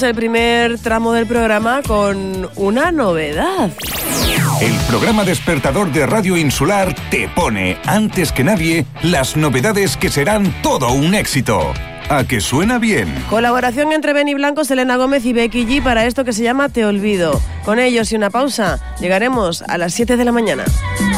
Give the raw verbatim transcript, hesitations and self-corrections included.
El primer tramo del programa con una novedad. El programa despertador de Radio Insular te pone, antes que nadie, las novedades que serán todo un éxito. ¿A que suena bien? Colaboración entre Benny Blanco, Selena Gómez y Becky G para esto que se llama Te Olvido. Con ellos y una pausa, llegaremos a las siete de la mañana.